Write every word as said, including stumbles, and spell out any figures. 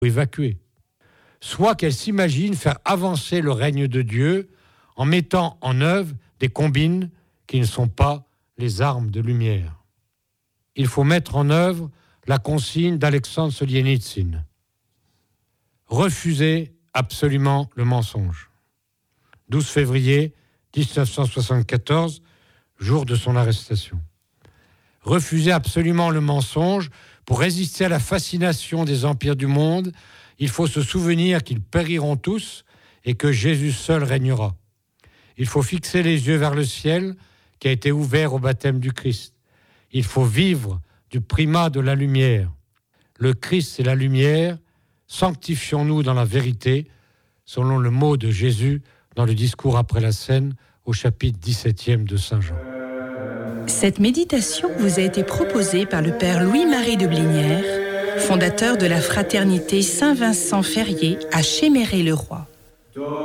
évacuer. Soit qu'elle s'imagine faire avancer le règne de Dieu en mettant en œuvre des combines qui ne sont pas les armes de lumière. Il faut mettre en œuvre la consigne d'Alexandre Solzhenitsyn. Refuser absolument le mensonge. douze février dix-neuf cent soixante-quatorze, jour de son arrestation. Refuser absolument le mensonge. Pour résister à la fascination des empires du monde, il faut se souvenir qu'ils périront tous et que Jésus seul régnera. Il faut fixer les yeux vers le ciel qui a été ouvert au baptême du Christ. Il faut vivre du primat de la lumière. Le Christ est la lumière, sanctifions-nous dans la vérité, selon le mot de Jésus dans le discours après la scène au chapitre dix-septième de Saint Jean. Cette méditation vous a été proposée par le Père Louis-Marie de Blinière, fondateur de la fraternité Saint-Vincent-Ferrier à Chéméré-le-Roi.